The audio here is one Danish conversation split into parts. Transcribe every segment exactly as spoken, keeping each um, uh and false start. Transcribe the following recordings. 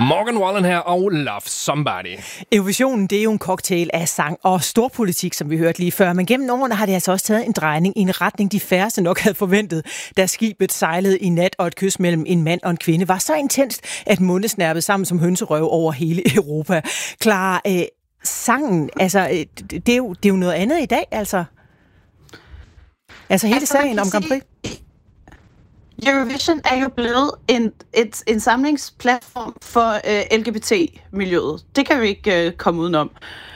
Morgan Wallen her og Love Somebody. Eurovisionen, det er jo en cocktail af sang og storpolitik, som vi hørte lige før. Men gennem årene har det altså også taget en drejning i en retning, de færreste nok havde forventet, da skibet sejlede i nat, og et kys mellem en mand og en kvinde var så intenst, at munde snærpede sammen som hønserøv over hele Europa. Clara, øh, sangen, altså, øh, det, er jo, det er jo noget andet i dag, altså. Altså hele altså, sagen om Grand Prix. Eurovision er jo blevet en, et, en samlingsplatform for øh, L G B T-miljøet. Det kan vi ikke øh, komme udenom.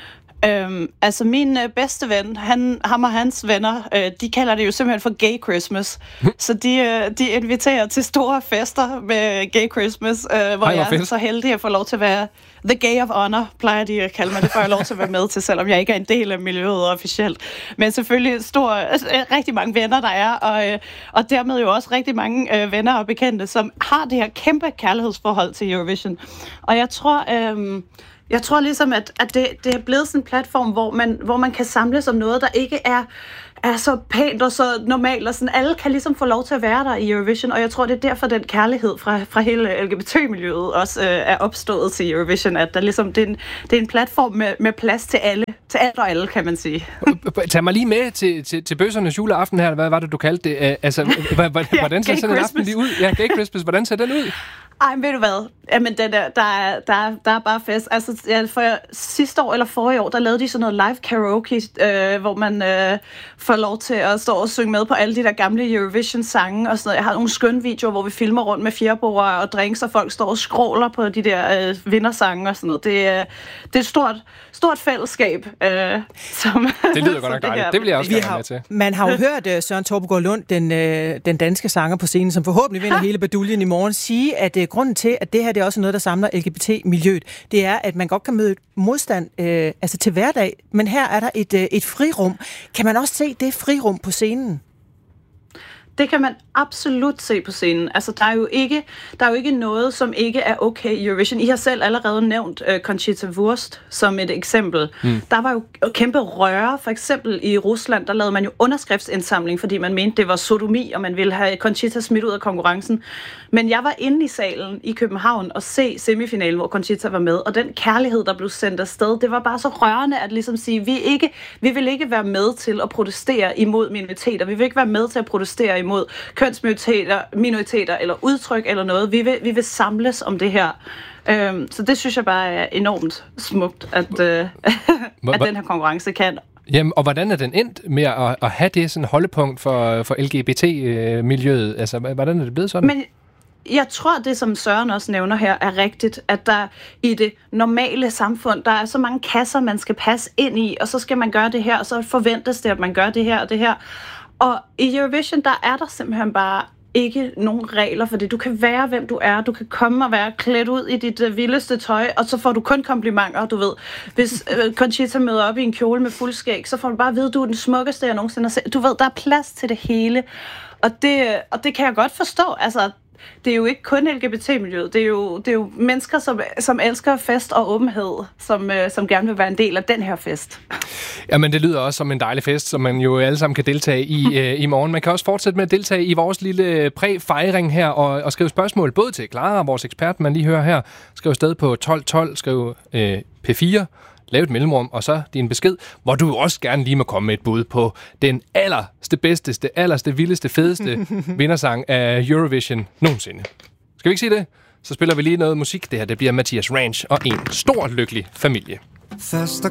Øhm, altså min øh, bedste ven, han, ham og hans venner, øh, de kalder det jo simpelthen for Gay Christmas. Så de, øh, de inviterer til store fester med Gay Christmas, øh, hvor Ej, jeg er så heldig at få lov til at være the gay of honor, plejer de at kalde mig. Det får jeg lov til at være med til, selvom jeg ikke er en del af miljøet officielt. Men selvfølgelig stor, altså, rigtig mange venner, der er, og, øh, og dermed jo også rigtig mange øh, venner og bekendte, som har det her kæmpe kærlighedsforhold til Eurovision. Og jeg tror... Øh, Jeg tror ligesom, at, at det, det er blevet sådan en platform, hvor man, hvor man kan samles om noget, der ikke er, er så pænt og så normalt. Og sådan. Alle kan ligesom få lov til at være der i Eurovision, og jeg tror, det er derfor, den kærlighed fra, fra hele L G B T-miljøet også øh, er opstået til Eurovision. At der ligesom, det, er en, det er en platform med, med plads til alle. Til alt og alle, kan man sige. Tag mig lige med til, til, til bøssernes juleaften her. Hvad var det, du kaldte det? Altså, ja, hvordan ser sådan en aften lige ud? Ja, Gay Christmas. Hvordan ser den ud? Ej, ved du hvad? Jamen, den der, der, er, der, er, der er bare fest. Altså, ja, for sidste år eller forrige år, der lavede de sådan noget live karaoke, øh, hvor man øh, får lov til at stå og synge med på alle de der gamle Eurovision-sange og sådan noget. Jeg har nogle skønne videoer, hvor vi filmer rundt med fjerbord og drinks, og folk står og skråler på de der øh, vindersange og sådan noget. Det, øh, det er et stort, stort fællesskab. Øh, som, det lyder godt nok dejligt. Det, det vil jeg også gerne med til. Man har jo hørt uh, Søren Torpegaard Lund, den, øh, den danske sanger på scenen, som forhåbentlig vinder hele baduljen i morgen, sige, at øh, grunden til, at det her det er også noget, der samler L G B T-miljøet, det er, at man godt kan møde modstand øh, altså til hverdag, men her er der et, øh, et frirum. Kan man også se det frirum på scenen? Det kan man absolut se på scenen. Altså, der er jo ikke, der er jo ikke noget, som ikke er okay i Eurovision. I har selv allerede nævnt uh, Conchita Wurst som et eksempel. Mm. Der var jo kæmpe røre. For eksempel i Rusland, der lavede man jo underskriftsindsamling, fordi man mente, det var sodomi, og man ville have Conchita smidt ud af konkurrencen. Men jeg var inde i salen i København og se semifinalen, hvor Conchita var med, og den kærlighed, der blev sendt afsted, det var bare så rørende at ligesom sige, vi, ikke, vi vil ikke være med til at protestere imod minoriteter. Vi vil ikke være med til at protestere imod kønsminoriteter minoriteter, eller udtryk eller noget. Vi vil, vi vil samles om det her. Øhm, så det synes jeg bare er enormt smukt, at, øh, at den her konkurrence kan. Jamen, og hvordan er den endt med at, at have det sådan holdepunkt for, for L G B T-miljøet? Altså, hvordan er det blevet sådan? Men jeg tror, det som Søren også nævner her, er rigtigt, at der i det normale samfund, der er så mange kasser, man skal passe ind i, og så skal man gøre det her, og så forventes det, at man gør det her og det her. Og i Eurovision, der er der simpelthen bare ikke nogen regler for det. Du kan være, hvem du er. Du kan komme og være klædt ud i dit uh, vildeste tøj, og så får du kun komplimenter, du ved. Hvis uh, Conchita møder op i en kjole med fuld skæg, så får du bare at vide, at du er den smukkeste, jeg nogensinde har set. Du ved, der er plads til det hele. Og det, og det kan jeg godt forstå. Altså, det er jo ikke kun L G B T-miljøet. Det er jo, det er jo mennesker, som, som elsker fest og åbenhed, som, øh, som gerne vil være en del af den her fest. Jamen, det lyder også som en dejlig fest, som man jo alle sammen kan deltage i øh, i morgen. Man kan også fortsætte med at deltage i vores lille præ-fejring her og, og skrive spørgsmål både til Clara, vores ekspert, man lige hører her. Skriv sted på tolv tolv, skriv øh, P fire, lav et mellemrum, og så din besked, hvor du også gerne lige må komme med et bud på den allerste, bedsteste, allerste, vildeste, fedeste vindersang af Eurovision nogensinde. Skal vi ikke sige det? Så spiller vi lige noget musik. Det her, det bliver Mathias Ranch og en stor lykkelig familie. Først